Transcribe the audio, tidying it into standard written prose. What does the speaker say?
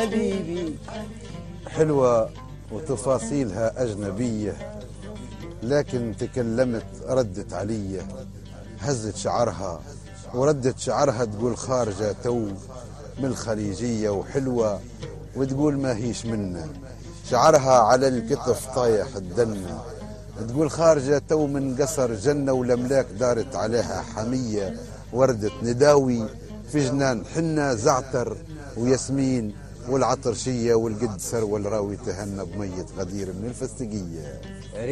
حبيبي. حلوة وتفاصيلها أجنبية، لكن تكلمت ردت علي، هزت شعرها وردت شعرها تقول خارجة تو من الخليجية وحلوة، وتقول ما هيش منا، شعرها على الكتف طايح الدنة، تقول خارجة تو من قصر جنة والأملاك دارت عليها حمية، وردت نداوي في جنان حنة زعتر وياسمين والعطرشية والقدسر والراوي تهنى بمية غدير من الفستقية.